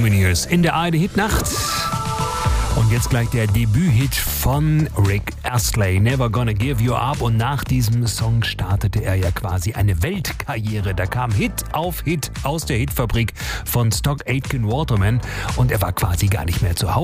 Lumineers in der ARD Hitnacht. Und jetzt gleich der Debüthit von Rick Astley, Never Gonna Give You Up. Und nach diesem Song startete er ja quasi eine Weltkarriere. Da kam Hit auf Hit aus der Hitfabrik von Stock Aitken Waterman und er war quasi gar nicht mehr zu Hause.